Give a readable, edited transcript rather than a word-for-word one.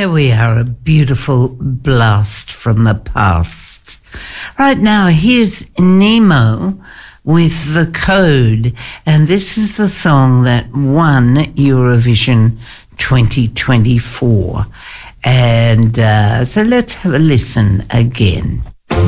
there we are, a beautiful blast from the past. Right now, here's Nemo with The Code, and this is the song that won Eurovision 2024. And so let's have a listen again.